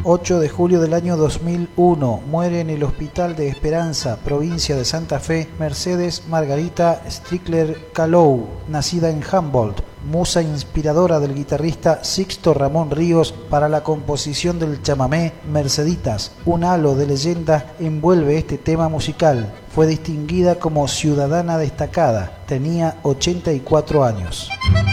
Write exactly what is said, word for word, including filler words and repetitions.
ocho de julio del año dos mil uno, muere en el Hospital de Esperanza, provincia de Santa Fe, Mercedes Margarita Strickler Calou, nacida en Humboldt, musa inspiradora del guitarrista Sixto Ramón Ríos para la composición del chamamé Merceditas. Un halo de leyenda envuelve este tema musical. Fue distinguida como ciudadana destacada. Tenía ochenta y cuatro años.